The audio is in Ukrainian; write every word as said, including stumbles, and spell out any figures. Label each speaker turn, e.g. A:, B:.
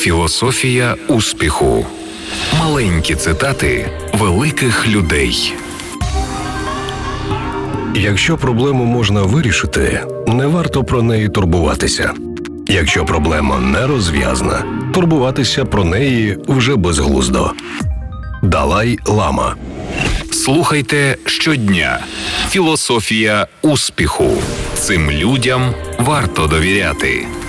A: Філософія успіху. Маленькі цитати великих людей.
B: Якщо проблему можна вирішити, не варто про неї турбуватися. Якщо проблема не розв'язана, турбуватися про неї вже безглуздо. Далай Лама.
A: Слухайте щодня. Філософія успіху. Цим людям варто довіряти.